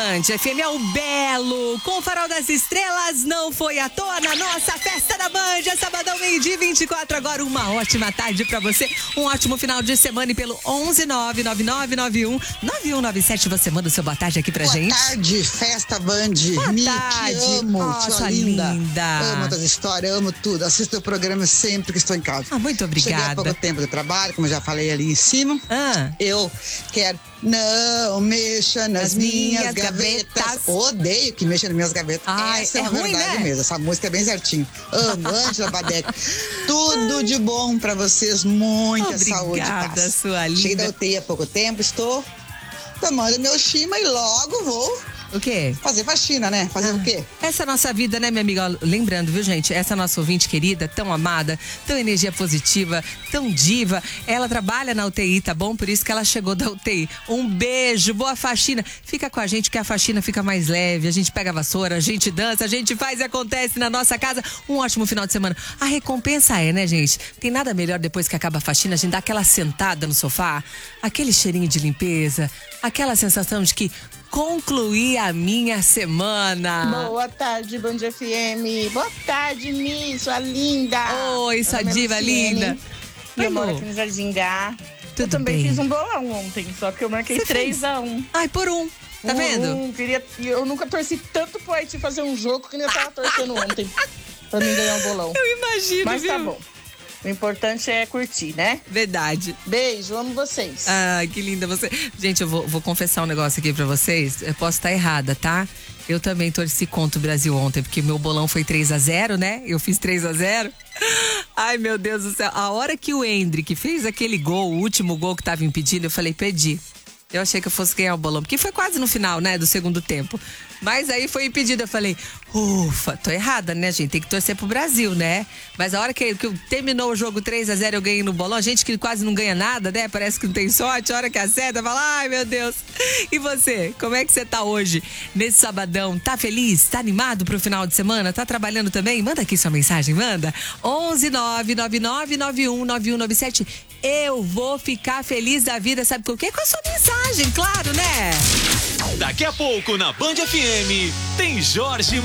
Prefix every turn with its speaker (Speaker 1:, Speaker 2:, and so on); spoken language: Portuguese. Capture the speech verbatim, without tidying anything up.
Speaker 1: Band F M é o Belo, com o Farol das Estrelas, não foi à toa na nossa festa da Band, é sabadão, meio-dia vinte e quatro, agora uma ótima tarde pra você, um ótimo final de semana e pelo onze nove nove nove nove um nove um nove sete você manda o seu boa tarde aqui pra
Speaker 2: boa
Speaker 1: gente.
Speaker 2: Boa tarde, festa Band,
Speaker 1: boa
Speaker 2: Mi,
Speaker 1: tarde.
Speaker 2: te amo,
Speaker 1: Nossa,
Speaker 2: sua linda.
Speaker 1: linda,
Speaker 2: amo as histórias, amo tudo, assisto o programa sempre que estou em casa.
Speaker 1: Ah, muito obrigada.
Speaker 2: Cheguei há pouco tempo do trabalho, como eu já falei ali em cima,
Speaker 1: ah.
Speaker 2: eu quero, não mexa nas As minhas, minhas gavetas. gavetas. Odeio que mexa nas minhas gavetas.
Speaker 1: Ai,
Speaker 2: Essa
Speaker 1: é,
Speaker 2: é a
Speaker 1: ruim,
Speaker 2: verdade,
Speaker 1: né?
Speaker 2: mesmo. Essa música é bem certinho. Amo, Ângela Badeco. Tudo de bom pra vocês. Muita
Speaker 1: Obrigada,
Speaker 2: saúde e paz.
Speaker 1: Sua linda.
Speaker 2: Cheguei da U T I há pouco tempo. Estou tomando meu chima e logo vou...
Speaker 1: O quê?
Speaker 2: Fazer faxina, né? Fazer ah, o quê?
Speaker 1: Essa é a nossa vida, né, minha amiga? Lembrando, viu, gente? Essa nossa ouvinte querida, tão amada, tão energia positiva, tão diva. Ela trabalha na U T I, tá bom? Por isso que ela chegou da U T I. Um beijo, boa faxina. Fica com a gente que a faxina fica mais leve. A gente pega a vassoura, a gente dança, a gente faz e acontece na nossa casa. Um ótimo final de semana. A recompensa é, né, gente? Tem nada melhor depois que acaba a faxina, a gente dá aquela sentada no sofá, aquele cheirinho de limpeza, aquela sensação de que concluí a minha semana.
Speaker 3: Boa tarde, Band F M. Boa tarde, Mi, sua linda.
Speaker 1: Oi, sua diva linda.
Speaker 3: Eu moro aqui no Jardim Gá.
Speaker 1: Tudo
Speaker 3: eu também
Speaker 1: bem.
Speaker 3: fiz um bolão ontem, só que eu marquei três a um.
Speaker 1: Ai, por um. Tá
Speaker 3: por
Speaker 1: vendo?
Speaker 3: Um. Queria, eu nunca torci tanto pro Haiti fazer um jogo que nem eu tava torcendo ontem. Pra mim ganhar um bolão.
Speaker 1: Eu imagino,
Speaker 3: Mas
Speaker 1: viu?
Speaker 3: tá bom. O importante é curtir, né?
Speaker 1: Verdade.
Speaker 3: Beijo, amo vocês.
Speaker 1: Ai, que linda você. Gente, eu vou, vou confessar um negócio aqui pra vocês. Eu posso estar errada, tá? Eu também torci contra o Brasil ontem, porque meu bolão foi três a zero, né? Eu fiz três a zero. Ai, meu Deus do céu. A hora que o Hendrick fez aquele gol, o último gol que tava impedido, eu falei, perdi. Eu achei que eu fosse ganhar o bolão, porque foi quase no final, né, do segundo tempo. Mas aí foi impedido, eu falei, ufa, tô errada, né, gente? Tem que torcer pro Brasil, né? Mas a hora que, que terminou o jogo três a zero, eu ganhei no bolão. A gente que quase não ganha nada, né? Parece que não tem sorte. A hora que acerta, fala, ai, meu Deus. E você, como é que você tá hoje, nesse sabadão? Tá feliz? Tá animado pro final de semana? Tá trabalhando também? Manda aqui sua mensagem, manda. onze nove nove nove nove um nove um nove sete. Eu vou ficar feliz da vida, sabe por quê? Com a sua mensagem, claro, né?
Speaker 4: Daqui a pouco, na Band F M, tem Jorge